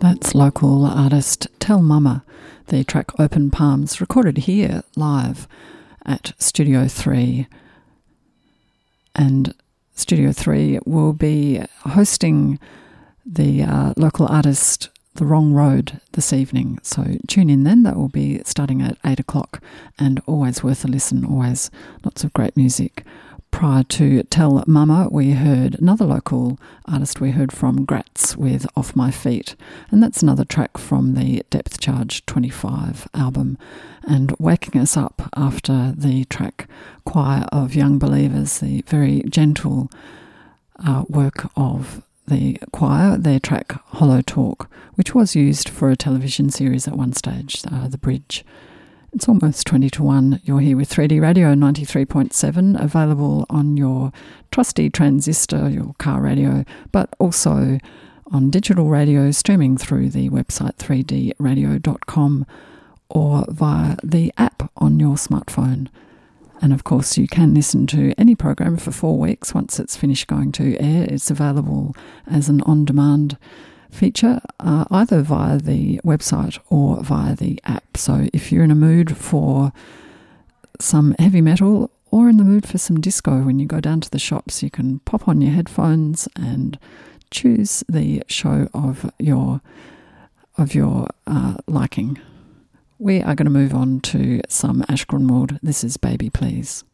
That's local artist Tell Mama, the track Open Palms, recorded here live at Studio 3. And Studio 3 will be hosting the local artist The Wrong Road this evening. So tune in then. That will be starting at 8 o'clock and always worth a listen, always lots of great music. Prior to Tell Mama, we heard another local artist. We heard from Gratz with Off My Feet, and that's another track from the Depth Charge 25 album. And waking us up after the track Choir of Young Believers, the very gentle work of the choir, their track Hollow Talk, which was used for a television series at one stage, The Bridge. It's almost 20 to 1. You're here with 3D Radio 93.7, available on your trusty transistor, your car radio, but also on digital radio, streaming through the website 3dradio.com or via the app on your smartphone. And of course, you can listen to any program for 4 weeks once it's finished going to air. It's available as an on-demand feature either via the website or via the app. So if you're in a mood for some heavy metal or in the mood for some disco, when you go down to the shops, you can pop on your headphones and choose the show of your liking. We are going to move on to some Ash Grunwald. This is Baby Please.